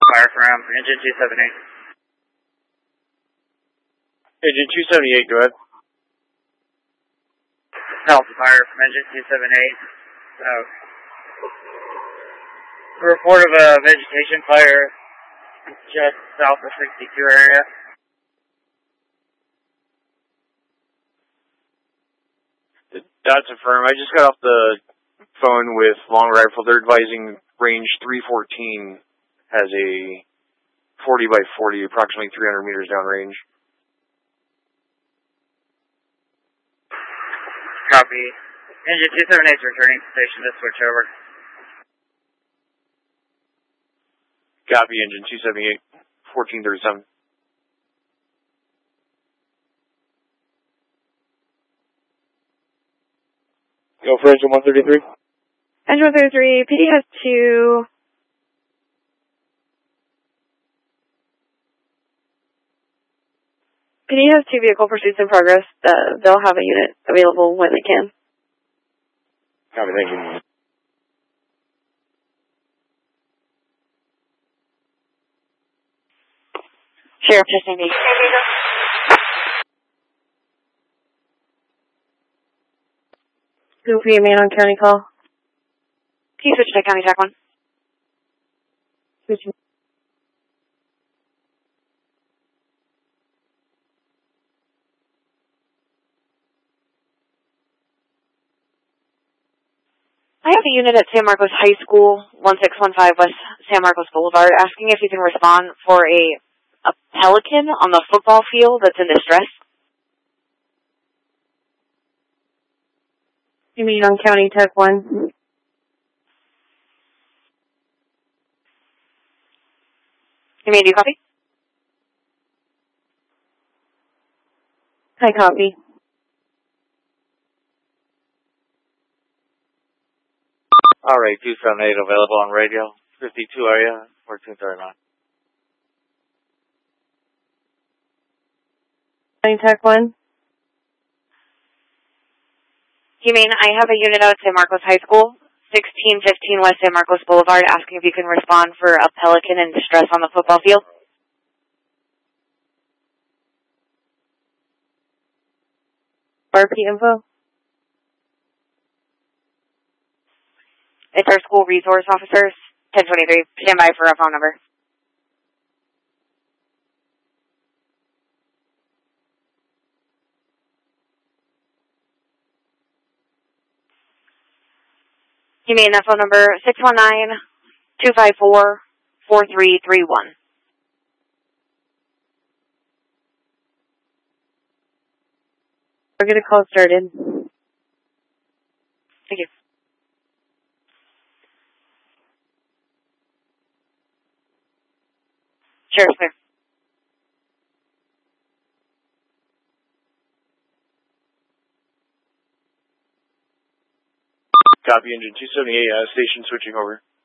Fire from engine 278. Engine 278, go ahead. Delta fire from engine 278. Report of a vegetation fire just south of 62 area. That's affirmed. I just got off the phone with Long Rifle. They're advising range 314 has a 40 by 40, approximately 300 meters downrange. Copy. Engine 278 is returning to station to switch over. Copy, engine 278, 1437. Go for engine 133. Engine 133, PD has two. PD has two vehicle pursuits in progress. They'll have a unit available when they can. Copy, thank you. Sheriff, just maybe. Who be a man on county call? Can you switch to county TAC 1? Switching. I have a unit at San Marcos High School, 1615 West San Marcos Boulevard, asking if you can respond for a pelican on the football field that's in distress. You mean on County Tech 1? You mean, do you copy? I copy. All right, 278 available on radio. 52 area, 1439. County Tech 1? You mean, I have a unit out at San Marcos High School, 1615 West San Marcos Boulevard, asking if you can respond for a pelican in distress on the football field. RP info? It's our school resource officers, 1023. Stand by for a phone number. You mean that phone number, 619-254-4331. We're going to call started. Thank you. Sure, clear. Copy, engine 278, station switching over.